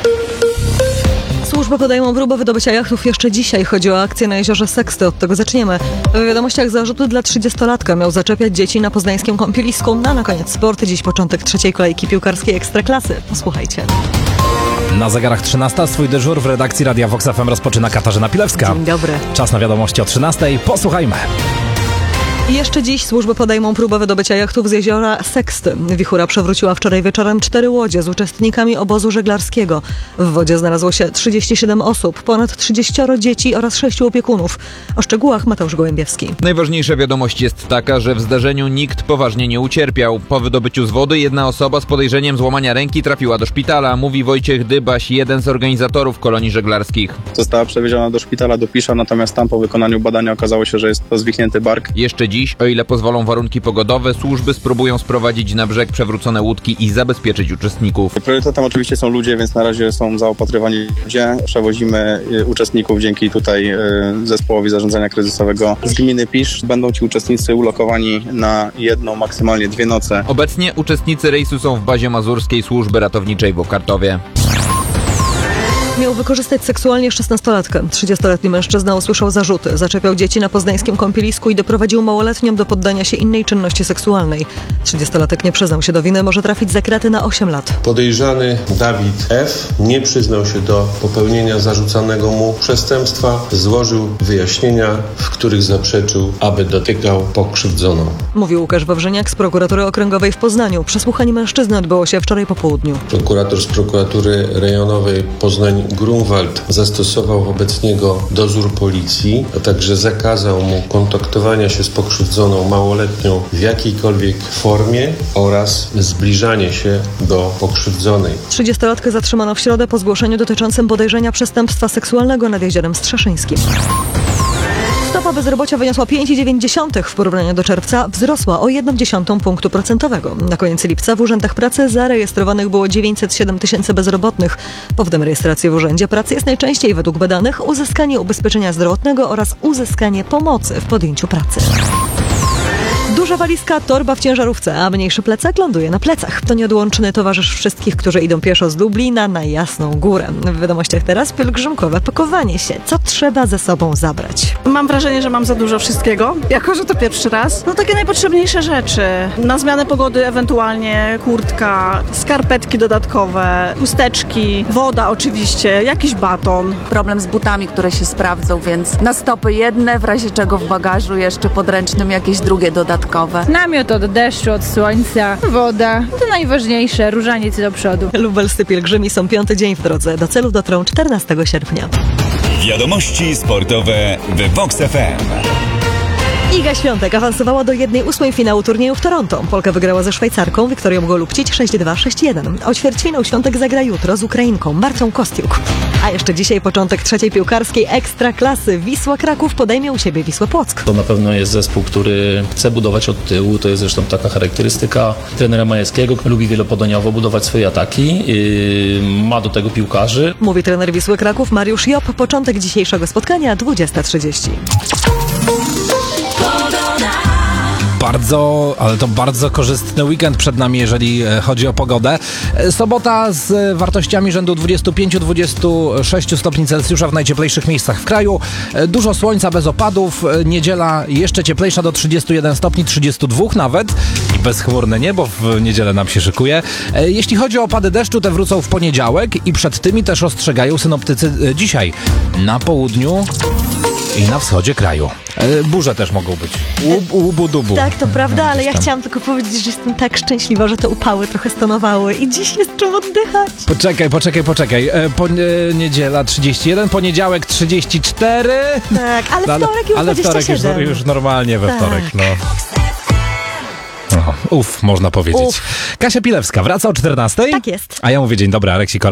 Służby podejmą próbę wydobycia jachtów jeszcze dzisiaj. Chodzi o akcję na jeziorze Seksty. Od tego zaczniemy. W wiadomościach zarzuty dla 30-latka miał zaczepiać dzieci na poznańskim kąpielisku. Na koniec sport. Dziś początek trzeciej kolejki piłkarskiej Ekstraklasy. Posłuchajcie. Na zegarach 13 swój dyżur w redakcji Radia Vox FM rozpoczyna Katarzyna Pilewska. Dzień dobry. Czas na wiadomości o 13. Posłuchajmy. Jeszcze dziś służby podejmą próbę wydobycia jachtów z jeziora Seksty. Wichura przewróciła wczoraj wieczorem 4 łodzie z uczestnikami obozu żeglarskiego. W wodzie znalazło się 37 osób, ponad 30 dzieci oraz 6 opiekunów. O szczegółach Mateusz Gołębiewski. Najważniejsza wiadomość jest taka, że w zdarzeniu nikt poważnie nie ucierpiał. Po wydobyciu z wody jedna osoba z podejrzeniem złamania ręki trafiła do szpitala, mówi Wojciech Dybaś, jeden z organizatorów kolonii żeglarskich. Została przewieziona do szpitala do Pisza, natomiast tam po wykonaniu badania okazało się, że jest to zwichnięty bark. Jeszcze dziś, o ile pozwolą warunki pogodowe, służby spróbują sprowadzić na brzeg przewrócone łódki i zabezpieczyć uczestników. Priorytetem oczywiście są ludzie, więc na razie są zaopatrywani ludzie. Przewozimy uczestników dzięki tutaj zespołowi zarządzania kryzysowego z gminy Pisz. Będą ci uczestnicy ulokowani na jedną, maksymalnie 2 noce. Obecnie uczestnicy rejsu są w bazie mazurskiej służby ratowniczej w Okartowie. Miał wykorzystać seksualnie 16-latkę. 30-letni mężczyzna usłyszał zarzuty. Zaczepiał dzieci na poznańskim kąpielisku i doprowadził małoletnią do poddania się innej czynności seksualnej. 30-latek nie przyznał się do winy, może trafić za kraty na 8 lat. Podejrzany Dawid F. nie przyznał się do popełnienia zarzucanego mu przestępstwa. Złożył wyjaśnienia, w których zaprzeczył, aby dotykał pokrzywdzoną. Mówił Łukasz Wawrzyniak z prokuratury okręgowej w Poznaniu. Przesłuchanie mężczyzny odbyło się wczoraj po południu. Prokurator z prokuratury rejonowej Poznań-Grunwald zastosował wobec niego dozór policji, a także zakazał mu kontaktowania się z pokrzywdzoną małoletnią w jakiejkolwiek formie oraz zbliżanie się do pokrzywdzonej. 30-latkę zatrzymano w środę po zgłoszeniu dotyczącym podejrzenia przestępstwa seksualnego nad Jeziorem Strzeszyńskim. Stopa bezrobocia wyniosła 5,9 w porównaniu do czerwca, wzrosła o 0,1 punktu procentowego. Na koniec lipca w urzędach pracy zarejestrowanych było 907 tysięcy bezrobotnych. Powodem rejestracji w urzędzie pracy jest najczęściej według badanych uzyskanie ubezpieczenia zdrowotnego oraz uzyskanie pomocy w podjęciu pracy. Duża walizka, torba w ciężarówce, a mniejszy plecak ląduje na plecach. To nieodłączny towarzysz wszystkich, którzy idą pieszo z Lublina na Jasną Górę. W wiadomościach teraz pielgrzymkowe pakowanie się. Co trzeba ze sobą zabrać? Mam wrażenie, że mam za dużo wszystkiego, jako że to pierwszy raz. No takie najpotrzebniejsze rzeczy. Na zmianę pogody ewentualnie kurtka, skarpetki dodatkowe, chusteczki, woda oczywiście, jakiś baton. Problem z butami, które się sprawdzą, więc na stopy jedne, w razie czego w bagażu jeszcze podręcznym jakieś drugie dodatkowe. Namiot od deszczu, od słońca, woda, to najważniejsze, różaniec do przodu. Lubelscy pielgrzymi są 5. dzień w drodze. Do celu dotrą 14 sierpnia. Wiadomości sportowe w Vox FM. Iga Świątek awansowała do 1/8 finału turnieju w Toronto. Polka wygrała ze Szwajcarką Wiktorią Golubcic 6-2, 6-1. O ćwierćfinał Świątek zagra jutro z Ukrainką Martą Kostiuk. A jeszcze dzisiaj początek trzeciej piłkarskiej Ekstraklasy. Wisła Kraków podejmie u siebie Wisłę Płock. To na pewno jest zespół, który chce budować od tyłu. To jest zresztą taka charakterystyka trenera Majewskiego. Lubi wielopodaniowo budować swoje ataki. Ma do tego piłkarzy. Mówi trener Wisły Kraków Mariusz Job. Początek dzisiejszego spotkania 20:30. Bardzo korzystny weekend przed nami, jeżeli chodzi o pogodę. Sobota z wartościami rzędu 25-26 stopni Celsjusza w najcieplejszych miejscach w kraju. Dużo słońca bez opadów. Niedziela jeszcze cieplejsza do 31 stopni, 32 nawet. I bezchmurne niebo w niedzielę nam się szykuje. Jeśli chodzi o opady deszczu, te wrócą w poniedziałek i przed tymi też ostrzegają synoptycy dzisiaj na południu i na wschodzie kraju. Burze też mogą być. Łubu-dubu. Tak, to prawda, ale ja chciałam tylko powiedzieć, że jestem tak szczęśliwa, że te upały trochę stonowały i dziś jest czym oddychać. Poczekaj. Niedziela 31, poniedziałek 34. Tak, ale wtorek już 27. Wtorek już normalnie we wtorek, no. Można powiedzieć. Kasia Pilewska wraca o 14:00. Tak jest. A ja mówię dzień dobry, Aleksik.